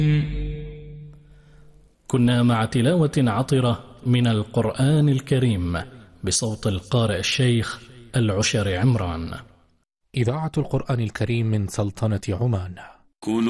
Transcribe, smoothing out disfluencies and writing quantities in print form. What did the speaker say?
كنا مع تلاوة عطرة من القرآن الكريم بصوت القارئ الشيخ العشر عمران. إذاعة القرآن الكريم من سلطنة عمان.